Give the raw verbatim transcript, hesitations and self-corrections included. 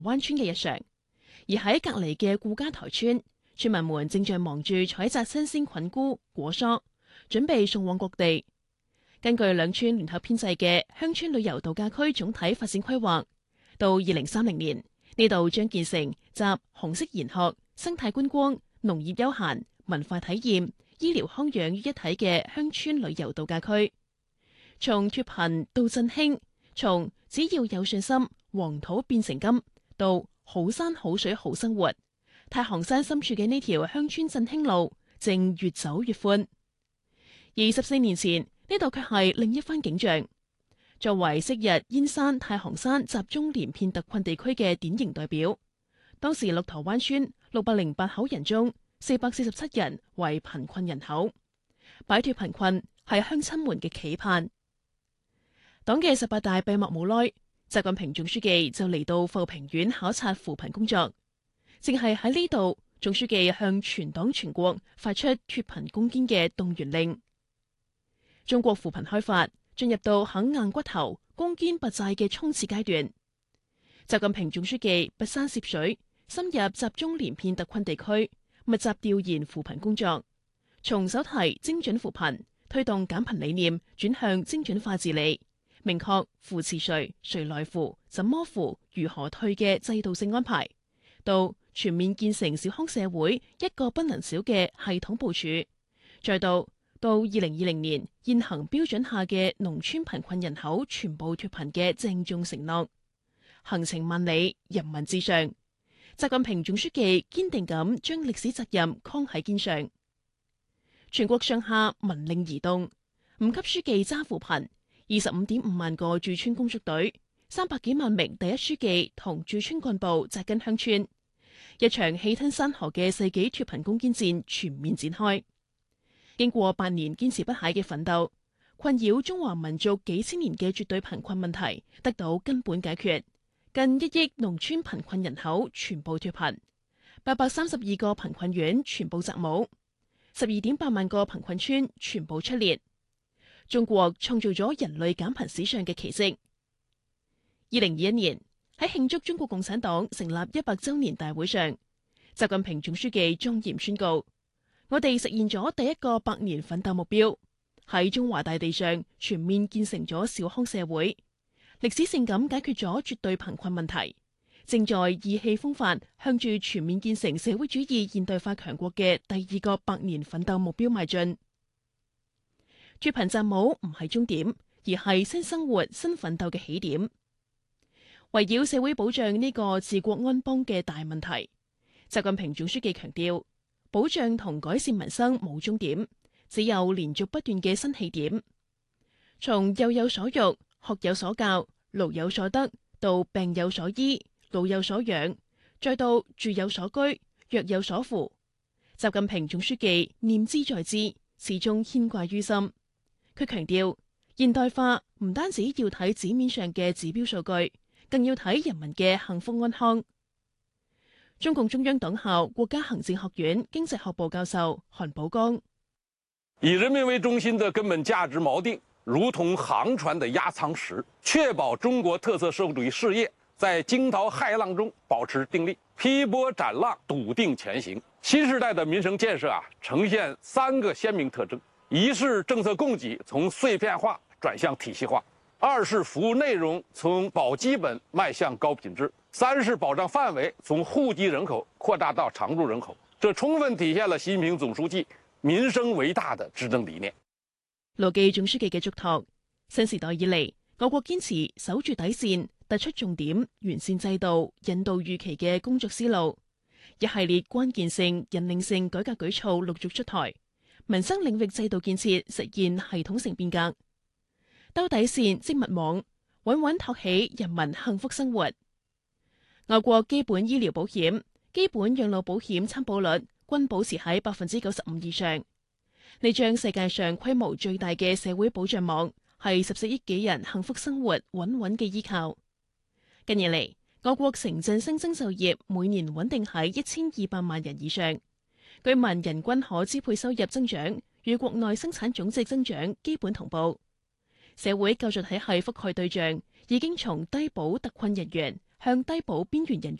灣村嘅日常。而喺隔離嘅顧家台村，村民們正在忙住採摘新鮮菌菇、果蔬，準備送往各地。根據兩村聯合編製嘅鄉村旅遊度假區總體發展規劃，到二零三零年，呢度將建成集紅色研學、生態觀光、農業休閒、文化體驗、醫療康養於一體嘅鄉村旅遊度假區。從脫貧到振興，從只要有信心，黃土變成金，到好山好水好生活，太行山深處嘅呢條鄉村振興路正越走越寬。二十四年前，呢度卻係另一番景象。作為昔日燕山、太行山集中連片特困地區嘅典型代表，當時鹿頭灣村六百零八口人中，四百四十七人為貧困人口。擺脫貧困係鄉親們嘅期盼。黨嘅十八大閉幕冇耐，習近平總書記就嚟到富平縣考察扶貧工作。正係喺呢度，總書記向全黨全國發出脫貧攻堅嘅動員令。中國扶貧開發進入到肯硬骨頭、攻堅拔寨嘅衝刺階段。習近平總書記跋山涉水，深入集中連片特困地區，密集調研扶貧工作，從手提精準扶貧推動減貧理念轉向精準化治理，明確扶持誰、誰來扶、怎麼扶、如何退嘅制度性安排，到全面建成小康社會一個不能少嘅系統部署，再到到二零二零年現行標準下嘅農村貧困人口全部脫貧嘅鄭重承諾。行程萬里，人民至上。習近平總書記堅定咁將歷史責任扛喺肩上。全國上下民令移動，五級書記揸扶貧，二十五點五萬個駐村工作隊，三百幾萬名第一書記同駐村幹部紮根鄉村，一場氣吞山河嘅世紀脫貧攻堅戰全面展開。經過八年堅持不懈嘅奮鬥，困擾中華民族幾千年嘅絕對貧困問題得到根本解決，近一億農村貧困人口全部脫貧，八百三十二個貧困縣全部摘帽，十二點八萬個貧困村全部出列。中國創造咗人類減貧史上嘅奇蹟。二零二一年喺慶祝中國共產黨成立一百周年大會上，習近平總書記莊嚴宣告：我哋實現咗第一個百年奮鬥目標，喺中華大地上全面建成咗小康社會，歷史性咁解決咗絕對貧困問題，正在意氣風發向住全面建成社會主義現代化強國嘅第二個百年奮鬥目標邁進。脫貧摘帽唔係終點，而係新生活、新奮鬥嘅起點。圍繞社會保障呢個治國安邦嘅大問題，習近平總書記強調，保障同改善民生冇終點，只有連續不斷嘅新起點。從幼有所育、學有所教、勞有所得，到病有所醫、老有所養，再到住有所居、藥有所扶，習近平總書記念茲在茲，始終牽掛於心。佢強調，現代化唔單止要睇紙面上嘅指標數據，更要睇人民嘅幸福安康。中共中央黨校國家行政學院經濟學部教授韓寶剛： 以人民為中心的根本價值錨定，如同航船的壓艙石，確保中國特色社會主義事業在驚濤駭浪中保持定力，劈波斬浪，篤定前行。新時代的民生建設啊，呈現三個鮮明特徵：一是政策供給從碎片化轉向體系化；二是服務內容從保基本邁向高品質；三是保障範圍從戶籍人口擴大到常住人口。這充分體現了習近平總書記民生為大的執政理念。 牢記總書記嘅囑託，新時代以嚟，我國堅持守住底線、突出重點、完善制度、引導預期嘅工作思路，一系列關鍵性、引領性改革舉措陸續出台，民生領域制度建設實現系統性變革，兜底線織密網，穩穩托起人民幸福生活。我國基本醫療保險、基本養老保險參保率均保持喺百分之九十五以上。呢張世界上規模最大嘅社會保障網，係十四億幾人幸福生活穩穩嘅依靠。近年嚟，我國城鎮新增就業每年穩定喺一千二百萬人以上，居民人均可支配收入增長與國內生產總值增長基本同步。社會教育體系覆蓋對象已經從低保特困人員向低保邊緣人